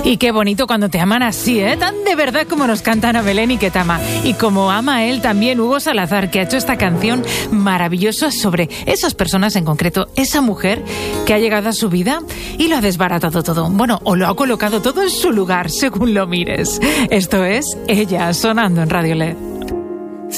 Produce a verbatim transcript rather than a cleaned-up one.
Y qué bonito cuando te aman así, ¿eh? Tan de verdad como nos cantan a Belén y Ketama. Y como ama a él también Hugo Salazar, que ha hecho esta canción maravillosa sobre esas personas, en concreto esa mujer que ha llegado a su vida y lo ha desbaratado todo. Bueno, o lo ha colocado todo en su lugar, según lo mires. Esto es Ella, sonando en Radio L E D.